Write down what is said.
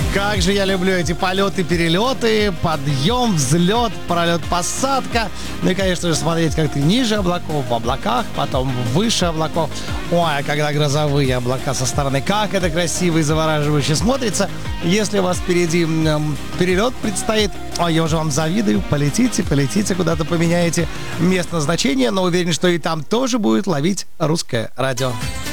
Как же я люблю эти полеты-перелеты, подъем, взлет, пролет, посадка. Ну и, конечно же, смотреть, как ты ниже облаков, в облаках, потом выше облаков. Ой, а когда грозовые облака со стороны, как это красиво и завораживающе смотрится. Если у вас впереди перелет предстоит, ой, я уже вам завидую, полетите, куда-то поменяете место назначения, но уверен, что и там тоже будет ловить русское радио.